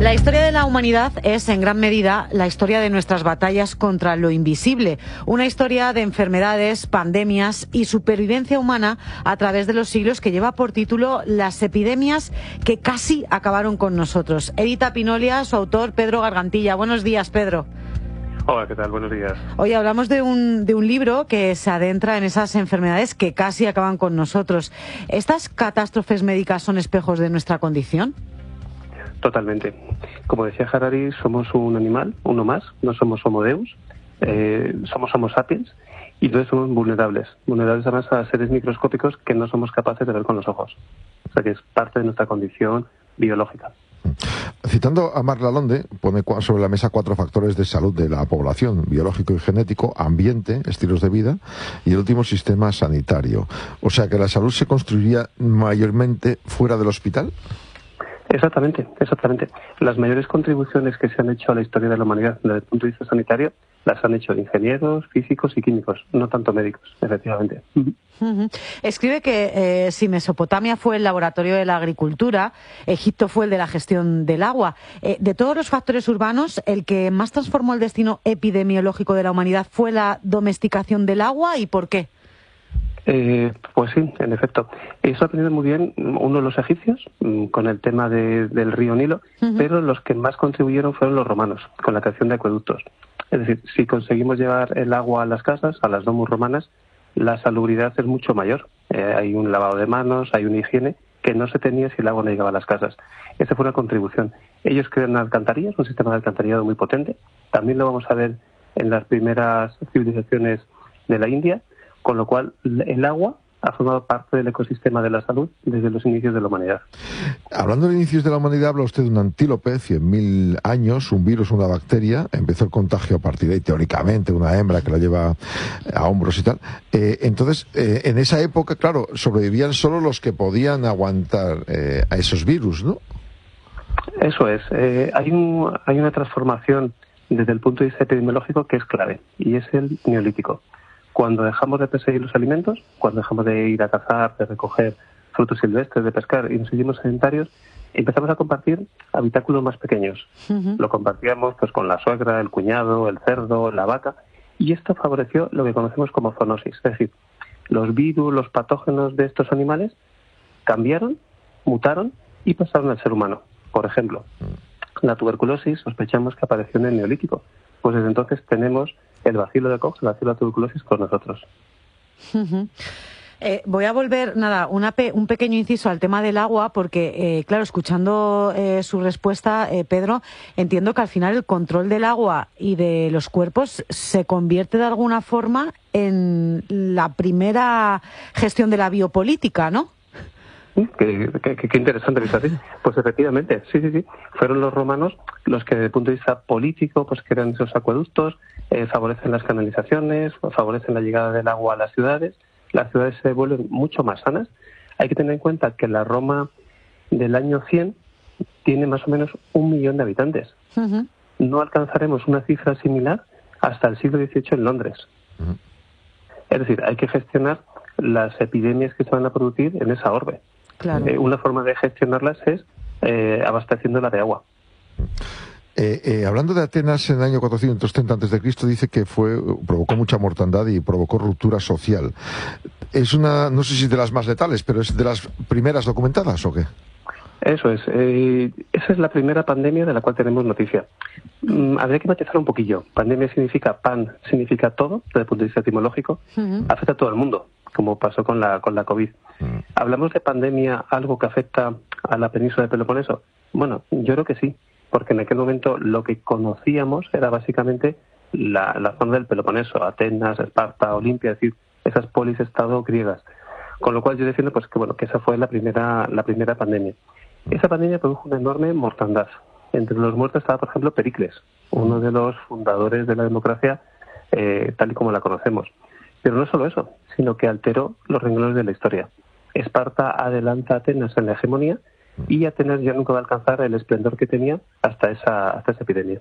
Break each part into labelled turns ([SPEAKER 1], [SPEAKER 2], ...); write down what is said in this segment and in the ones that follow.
[SPEAKER 1] La historia de la humanidad es, en gran medida, la historia de nuestras batallas contra lo invisible. Una historia de enfermedades, pandemias y supervivencia humana a través de los siglos, que lleva por título Las epidemias que casi acabaron con nosotros. Edita Pinolia, su autor, Pedro Gargantilla. Buenos días, Pedro.
[SPEAKER 2] Hola, ¿qué tal? Buenos días.
[SPEAKER 1] Hoy hablamos de un libro que se adentra en esas enfermedades que casi acaban con nosotros. ¿Estas catástrofes médicas son espejos de nuestra condición?
[SPEAKER 2] Totalmente. Como decía Harari, somos un animal, uno más, no somos Homo Deus, somos Homo sapiens y entonces somos vulnerables además a seres microscópicos que no somos capaces de ver con los ojos. O sea que es parte de nuestra condición biológica.
[SPEAKER 3] Citando a Marc Lalonde, pone sobre la mesa 4 factores de salud de la población: biológico y genético, ambiente, estilos de vida y el último, sistema sanitario. O sea que la salud se construiría mayormente fuera del hospital.
[SPEAKER 2] Exactamente. Las mayores contribuciones que se han hecho a la historia de la humanidad desde el punto de vista sanitario las han hecho ingenieros, físicos y químicos, no tanto médicos, efectivamente.
[SPEAKER 1] Escribe que si Mesopotamia fue el laboratorio de la agricultura, Egipto fue el de la gestión del agua. De todos los factores urbanos, el que más transformó el destino epidemiológico de la humanidad fue la domesticación del agua. ¿Y por qué?
[SPEAKER 2] Pues sí, en efecto. Eso ha aprendido muy bien uno de los egipcios con el tema del río Nilo, pero los que más contribuyeron fueron los romanos, con la creación de acueductos. Es decir, si conseguimos llevar el agua a las casas, a las domus romanas, la salubridad es mucho mayor. Hay un lavado de manos, hay una higiene que no se tenía si el agua no llegaba a las casas. Esa fue una contribución. Ellos crean alcantarillas, un sistema de alcantarillado muy potente. También lo vamos a ver en las primeras civilizaciones de la India, con lo cual el agua ha formado parte del ecosistema de la salud desde los inicios de la humanidad.
[SPEAKER 3] Hablando de inicios de la humanidad, habla usted de un antílope, 100.000 años, un virus, una bacteria. Empezó el contagio a partir de ahí, teóricamente, una hembra que la lleva a hombros y tal. Entonces, en esa época, claro, sobrevivían solo los que podían aguantar a esos virus, ¿no? Eso es.
[SPEAKER 2] Hay una transformación desde el punto de vista epidemiológico que es clave, y es el neolítico. Cuando dejamos de perseguir los alimentos, cuando dejamos de ir a cazar, de recoger frutos silvestres, de pescar y nos hicimos sedentarios, empezamos a compartir habitáculos más pequeños. Lo compartíamos pues con la suegra, el cuñado, el cerdo, la vaca, y esto favoreció lo que conocemos como zoonosis. Es decir, los virus, los patógenos de estos animales cambiaron, mutaron y pasaron al ser humano. Por ejemplo, la tuberculosis sospechamos que apareció en el Neolítico. Pues desde entonces tenemos el bacilo de Koch, el bacilo de la tuberculosis con nosotros.
[SPEAKER 1] Voy a volver, un pequeño inciso al tema del agua, porque, claro, escuchando su respuesta, Pedro, entiendo que al final el control del agua y de los cuerpos se convierte de alguna forma en la primera gestión de la biopolítica, ¿no?
[SPEAKER 2] Qué interesante que es así. Pues efectivamente, sí. Fueron los romanos los que desde el punto de vista político pues crean esos acueductos, favorecen las canalizaciones, favorecen la llegada del agua a las ciudades se vuelven mucho más sanas. Hay que tener en cuenta que la Roma del año 100 tiene más o menos 1 millón de habitantes. No alcanzaremos una cifra similar hasta el siglo XVIII en Londres. Es decir, hay que gestionar las epidemias que se van a producir en esa orbe.
[SPEAKER 1] Claro.
[SPEAKER 2] Una forma de gestionarlas es abasteciéndola de agua.
[SPEAKER 3] Hablando de Atenas en el año 430 a.C., dice que provocó mucha mortandad y provocó ruptura social. Es no sé si de las más letales, pero ¿es de las primeras documentadas o qué?
[SPEAKER 2] Eso es. Esa es la primera pandemia de la cual tenemos noticia. Habría que matizar un poquillo. Pandemia significa significa todo, desde el punto de vista etimológico. Afecta a todo el mundo, como pasó con la COVID. ¿Hablamos de pandemia, algo que afecta a la península de Peloponeso? Bueno, yo creo que sí, porque en aquel momento lo que conocíamos era básicamente la zona del Peloponeso, Atenas, Esparta, Olimpia, es decir, esas polis-estado griegas. Con lo cual yo defiendo pues que esa fue la primera pandemia. Esa pandemia produjo una enorme mortandad. Entre los muertos estaba, por ejemplo, Pericles, uno de los fundadores de la democracia tal y como la conocemos. Pero no solo eso, sino que alteró los renglones de la historia. Esparta adelanta a Atenas en la hegemonía y Atenas ya nunca va a alcanzar el esplendor que tenía hasta esa epidemia.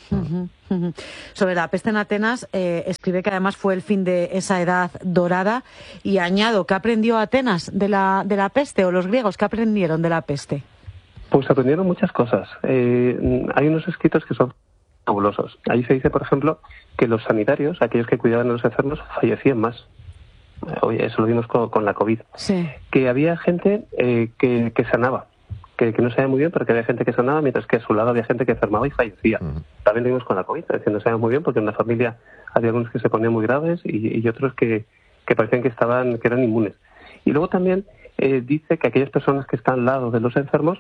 [SPEAKER 1] Sobre la peste en Atenas, escribe que además fue el fin de esa edad dorada, y añado, ¿qué aprendió Atenas de la peste, o los griegos qué aprendieron de la peste?
[SPEAKER 2] Pues aprendieron muchas cosas. Hay unos escritos que son fabulosos. Ahí se dice, por ejemplo, que los sanitarios, aquellos que cuidaban a los enfermos, fallecían más. Oye, eso lo vimos con la COVID.
[SPEAKER 1] Sí.
[SPEAKER 2] Que había gente que sanaba, que no sabía muy bien, pero que había gente que sanaba, mientras que a su lado había gente que enfermaba y fallecía. También lo vimos con la COVID, es decir, no sabía muy bien, porque en la familia había algunos que se ponían muy graves y otros que parecían que eran inmunes. Y luego también dice que aquellas personas que están al lado de los enfermos,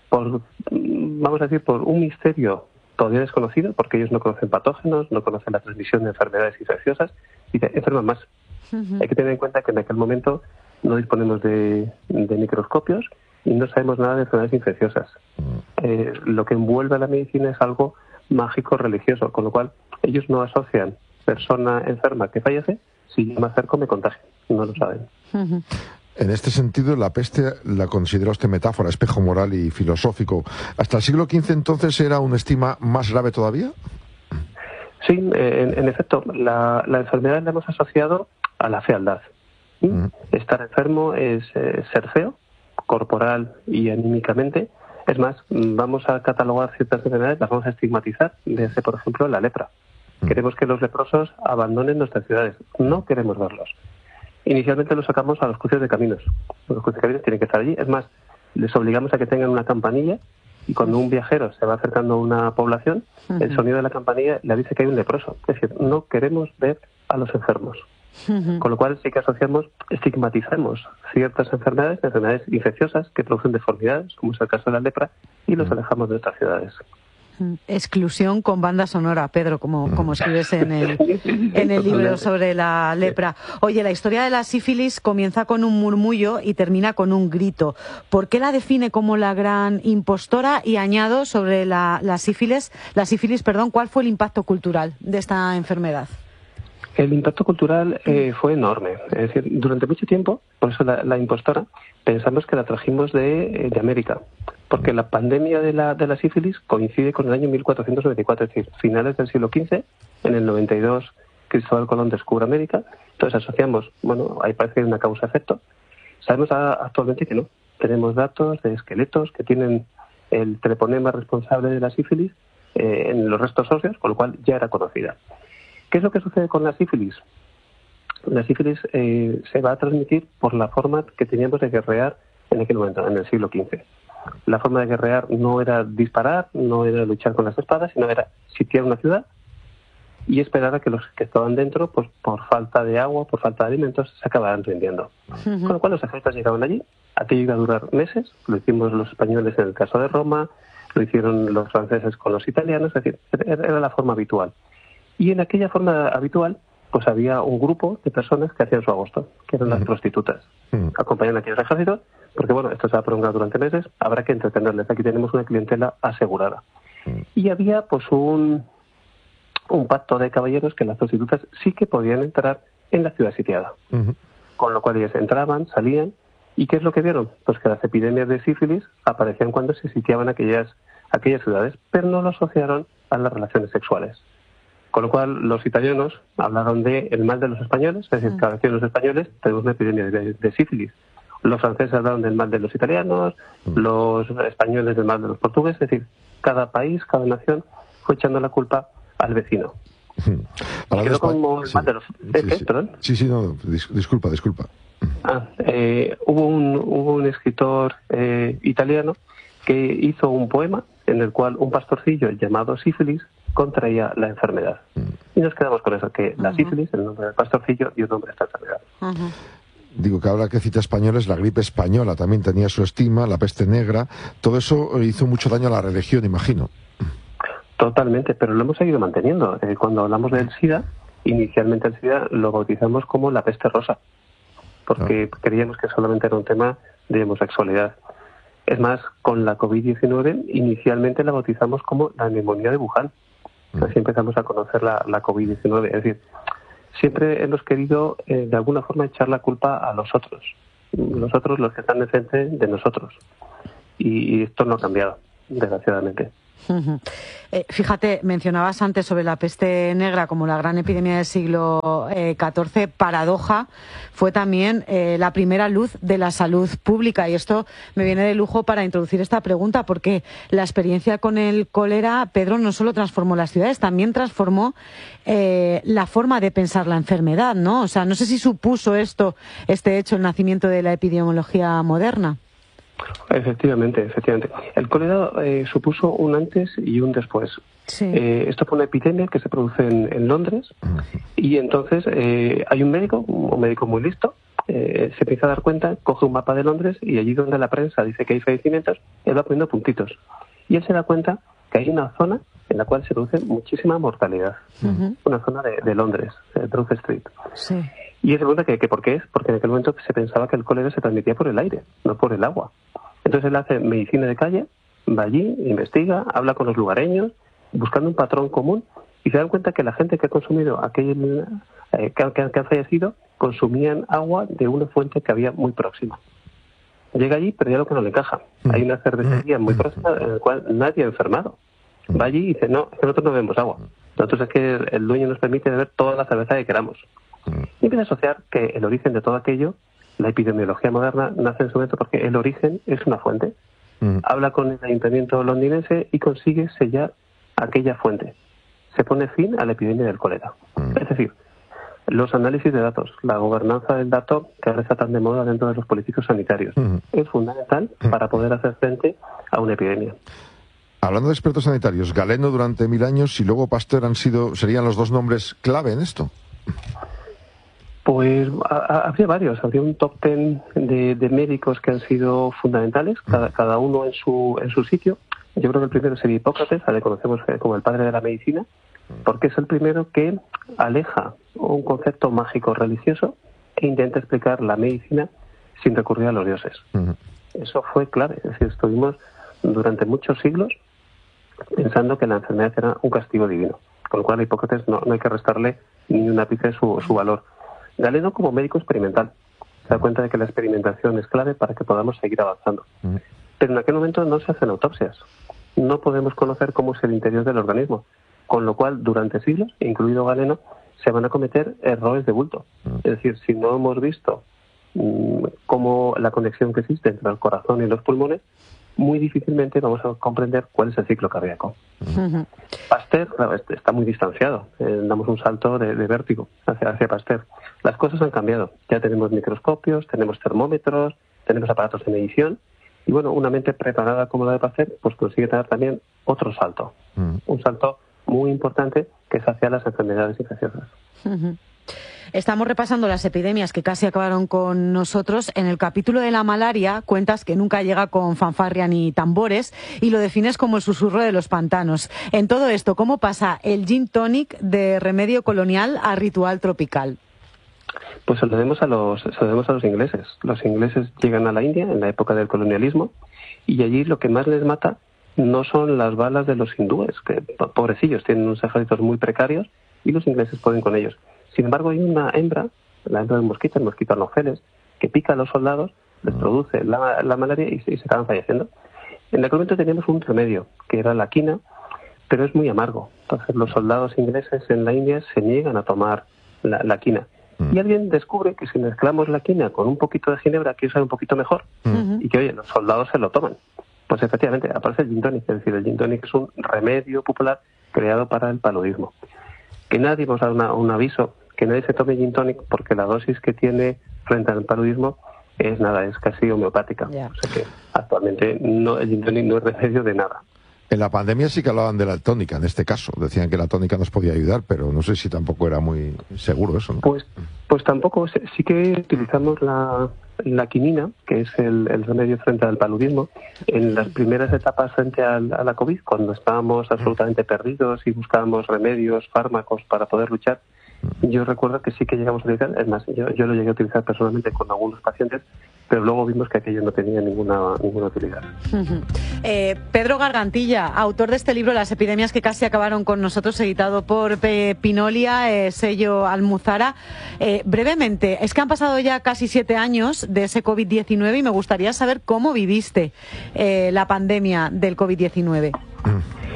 [SPEAKER 2] vamos a decir, por un misterio todavía desconocido, porque ellos no conocen patógenos, no conocen la transmisión de enfermedades infecciosas, y enferman más. Hay que tener en cuenta que en aquel momento no disponemos de microscopios y no sabemos nada de enfermedades infecciosas. Lo que envuelve a la medicina es algo mágico religioso, con lo cual ellos no asocian persona enferma que fallece, si yo me acerco me contagio, no lo saben.
[SPEAKER 3] En este sentido, la peste la considera usted metáfora, espejo moral y filosófico. ¿Hasta el siglo XV entonces era un estigma más grave todavía?
[SPEAKER 2] Sí, en efecto, la enfermedad la hemos asociado a la fealdad. Estar enfermo es ser feo, corporal y anímicamente. Es más, vamos a catalogar ciertas enfermedades, las vamos a estigmatizar, desde, por ejemplo, la lepra. Queremos que los leprosos abandonen nuestras ciudades. No queremos verlos. Inicialmente los sacamos a los cruces de caminos. Los cruces de caminos tienen que estar allí. Es más, les obligamos a que tengan una campanilla y cuando un viajero se va acercando a una población, el sonido de la campanilla le avisa que hay un leproso. Es decir, no queremos ver a los enfermos. Con lo cual sí que estigmatizamos ciertas enfermedades infecciosas que producen deformidades, como es el caso de la lepra, y los alejamos de nuestras ciudades.
[SPEAKER 1] Exclusión con banda sonora, Pedro, como escribes en el libro sobre la lepra. Oye, la historia de la sífilis comienza con un murmullo y termina con un grito. ¿Por qué la define como la gran impostora? Y añado sobre la sífilis, ¿cuál fue el impacto cultural de esta enfermedad?
[SPEAKER 2] El impacto cultural fue enorme. Es decir, durante mucho tiempo, por eso la impostora, pensamos que la trajimos de América. Porque la pandemia de la sífilis coincide con el año 1494, es decir, finales del siglo XV. En el 92, Cristóbal Colón descubre América. Entonces asociamos, ahí parece que hay una causa-efecto. Sabemos actualmente que no. Tenemos datos de esqueletos que tienen el treponema responsable de la sífilis en los restos óseos, con lo cual ya era conocida. ¿Qué es lo que sucede con la sífilis? La sífilis se va a transmitir por la forma que teníamos de guerrear en aquel momento, en el siglo XV. La forma de guerrear no era disparar, no era luchar con las espadas, sino era sitiar una ciudad y esperar a que los que estaban dentro, pues por falta de agua, por falta de alimentos, se acabaran rindiendo. Con lo cual los ejércitos llegaban allí, aquello iba a durar meses, lo hicimos los españoles en el caso de Roma, lo hicieron los franceses con los italianos, es decir, era la forma habitual. Y en aquella forma habitual, pues había un grupo de personas que hacían su agosto, que eran las prostitutas. Acompañan a aquellos ejércitos, porque esto se va a prolongar durante meses, habrá que entretenerles. Aquí tenemos una clientela asegurada. Y había pues un pacto de caballeros que las prostitutas sí que podían entrar en la ciudad sitiada. Con lo cual ellas entraban, salían, ¿y qué es lo que vieron? Pues que las epidemias de sífilis aparecían cuando se sitiaban aquellas ciudades, pero no lo asociaron a las relaciones sexuales. Con lo cual, los italianos hablaron de el mal de los españoles, es decir, cada vez que los españoles tenemos una epidemia de sífilis. Los franceses hablaron del mal de los italianos, los españoles del mal de los portugueses, es decir, cada país, cada nación fue echando la culpa al vecino. Quedó como el mal de los... ¿Perdón?
[SPEAKER 3] Disculpa.
[SPEAKER 2] Hubo un escritor italiano que hizo un poema en el cual un pastorcillo llamado sífilis contraía la enfermedad. Y nos quedamos con eso, que la sífilis, el nombre del pastorcillo, dio nombre a esta enfermedad.
[SPEAKER 3] Digo que ahora que cita españoles, la gripe española también tenía su estigma, la peste negra, todo eso hizo mucho daño a la religión, imagino.
[SPEAKER 2] Totalmente, pero lo hemos seguido manteniendo. Cuando hablamos del SIDA, inicialmente el SIDA lo bautizamos como la peste rosa, porque creíamos que solamente era un tema de homosexualidad. Es más, con la COVID-19 inicialmente la bautizamos como la neumonía de Wuhan. Así empezamos a conocer la COVID-19. Es decir, siempre hemos querido de alguna forma echar la culpa a los otros. Los otros los que están enfrente de nosotros. Y esto no ha cambiado, desgraciadamente.
[SPEAKER 1] Fíjate, mencionabas antes sobre la peste negra como la gran epidemia del siglo XIV. Paradoja, fue también la primera luz de la salud pública, y esto me viene de lujo para introducir esta pregunta, porque la experiencia con el cólera, Pedro, no solo transformó las ciudades, también transformó la forma de pensar la enfermedad, ¿no? O sea, no sé si supuso este hecho, el nacimiento de la epidemiología moderna.
[SPEAKER 2] Efectivamente. El cólera supuso un antes y un después.
[SPEAKER 1] Sí.
[SPEAKER 2] Esto fue una epidemia que se produce en Londres, y entonces hay un médico muy listo, se empieza a dar cuenta, coge un mapa de Londres y allí donde la prensa dice que hay fallecimientos, él va poniendo puntitos. Y él se da cuenta que hay una zona en la cual se produce muchísima mortalidad. Una zona de Londres, Broad Street.
[SPEAKER 1] Sí.
[SPEAKER 2] Y él se pregunta que por qué es, porque en aquel momento se pensaba que el cólera se transmitía por el aire, no por el agua. Entonces él hace medicina de calle, va allí, investiga, habla con los lugareños, buscando un patrón común, y se dan cuenta que la gente que ha consumido que ha fallecido, consumían agua de una fuente que había muy próxima. Llega allí, pero ya lo que no le encaja. Hay una cervecería muy próxima en la cual nadie ha enfermado. Va allí y dice, no, es que nosotros no bebemos agua. Nosotros es que el dueño nos permite beber toda la cerveza que queramos. Y empieza a asociar que el origen de todo aquello, la epidemiología moderna, nace en su momento porque el origen es una fuente. Habla con el ayuntamiento londinense y consigue sellar aquella fuente. Se pone fin a la epidemia del cólera. Es decir, los análisis de datos, la gobernanza del dato, que ahora está tan de moda dentro de los políticos sanitarios, es fundamental para poder hacer frente a una epidemia.
[SPEAKER 3] Hablando de expertos sanitarios, Galeno durante 1000 años y luego Pasteur serían los dos nombres clave en esto.
[SPEAKER 2] Pues habría varios, habría un top 10 de médicos que han sido fundamentales, cada uno en su sitio. Yo creo que el primero sería Hipócrates, al que conocemos como el padre de la medicina, porque es el primero que aleja un concepto mágico religioso e intenta explicar la medicina sin recurrir a los dioses. Eso fue clave, es decir, estuvimos durante muchos siglos pensando que la enfermedad era un castigo divino, con lo cual a Hipócrates no hay que restarle ni un ápice su valor. Galeno, como médico experimental, se da cuenta de que la experimentación es clave para que podamos seguir avanzando. Pero en aquel momento no se hacen autopsias. No podemos conocer cómo es el interior del organismo. Con lo cual, durante siglos, incluido Galeno, se van a cometer errores de bulto. Es decir, si no hemos visto cómo la conexión que existe entre el corazón y los pulmones, muy difícilmente vamos a comprender cuál es el ciclo cardíaco. Pasteur, claro, está muy distanciado. Damos un salto de vértigo hacia Pasteur. Las cosas han cambiado. Ya tenemos microscopios, tenemos termómetros, tenemos aparatos de medición. Y bueno, una mente preparada como la de Pasteur, pues consigue tener también otro salto. Un salto muy importante que es hacia las enfermedades infecciosas.
[SPEAKER 1] Estamos repasando las epidemias que casi acabaron con nosotros. En el capítulo de la malaria cuentas que nunca llega con fanfarria ni tambores y lo defines como el susurro de los pantanos. En todo esto, ¿cómo pasa el gin tonic de remedio colonial a ritual tropical?
[SPEAKER 2] Pues se lo debemos a los ingleses. Los ingleses llegan a la India en la época del colonialismo y allí lo que más les mata no son las balas de los hindúes, que pobrecillos tienen unos ejércitos muy precarios y los ingleses pueden con ellos. Sin embargo, hay una hembra, la hembra del mosquito, el mosquito anopheles, que pica a los soldados, les produce la malaria y se acaban falleciendo. En aquel momento teníamos un remedio, que era la quina, pero es muy amargo. Entonces los soldados ingleses en la India se niegan a tomar la quina. Y alguien descubre que si mezclamos la quina con un poquito de ginebra, que sabe un poquito mejor, y que, oye, los soldados se lo toman. Pues efectivamente, aparece el gin tonic. Es decir, el gin tonic es un remedio popular creado para el paludismo. Que nadie, vamos a dar un aviso, que nadie se tome gin tonic porque la dosis que tiene frente al paludismo es casi homeopática. Yeah. O sea que actualmente el gin tonic no es remedio de nada.
[SPEAKER 3] En la pandemia sí que hablaban de la tónica, en este caso. Decían que la tónica nos podía ayudar, pero no sé si tampoco era muy seguro eso, ¿no?
[SPEAKER 2] Pues tampoco. Sí que utilizamos la quinina, que es el remedio frente al paludismo, en las primeras etapas frente a la COVID, cuando estábamos absolutamente perdidos y buscábamos remedios, fármacos para poder luchar. Yo recuerdo que sí que llegamos a utilizar, es más, yo lo llegué a utilizar personalmente con algunos pacientes, pero luego vimos que aquello no tenía ninguna utilidad.
[SPEAKER 1] Pedro Gargantilla, autor de este libro Las epidemias que casi acabaron con nosotros, editado por Pinolia, sello Almuzara. Brevemente, es que han pasado ya casi 7 años de ese COVID-19 y me gustaría saber cómo viviste la pandemia del COVID-19.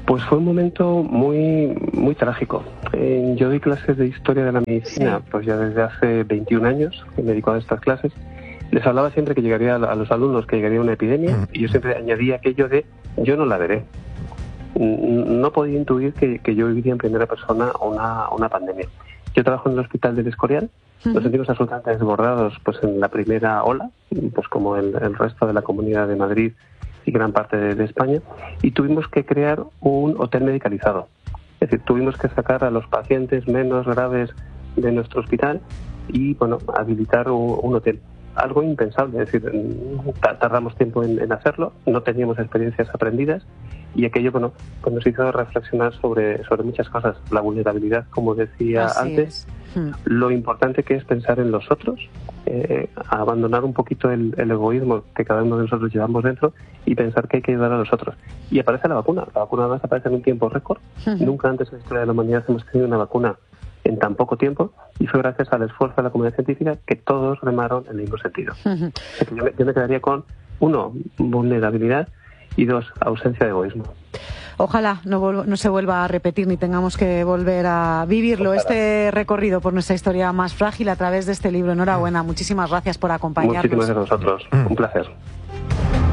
[SPEAKER 2] Pues fue un momento muy trágico. Yo doy clases de historia de la medicina, pues ya desde hace 21 años que me dedico a estas clases. Les hablaba siempre que llegaría a los alumnos que llegaría una epidemia, y yo siempre añadía aquello de yo no la veré. No podía intuir que yo viviría en primera persona una pandemia. Yo trabajo en el Hospital del Escorial. Nos sentimos absolutamente desbordados pues en la primera ola, pues como el resto de la Comunidad de Madrid y gran parte de España, y tuvimos que crear un hotel medicalizado. Es decir, tuvimos que sacar a los pacientes menos graves de nuestro hospital y, bueno, habilitar un hotel. Algo impensable, es decir, tardamos tiempo en hacerlo, no teníamos experiencias aprendidas, y aquello, bueno, pues nos hizo reflexionar sobre muchas cosas. La vulnerabilidad, como decía antes, lo importante que es pensar en los otros, abandonar un poquito el egoísmo que cada uno de nosotros llevamos dentro y pensar que hay que ayudar a los otros. Y aparece la vacuna además aparece en un tiempo récord. Nunca antes en la historia de la humanidad hemos tenido una vacuna en tan poco tiempo, y fue gracias al esfuerzo de la comunidad científica que todos remaron en el mismo sentido. Yo me quedaría con, 1, vulnerabilidad, y 2, ausencia de egoísmo.
[SPEAKER 1] Ojalá no se vuelva a repetir ni tengamos que volver a vivirlo. Ojalá. Este recorrido por nuestra historia más frágil a través de este libro. Enhorabuena, muchísimas gracias por acompañarnos.
[SPEAKER 2] Muchísimas gracias a vosotros, un placer.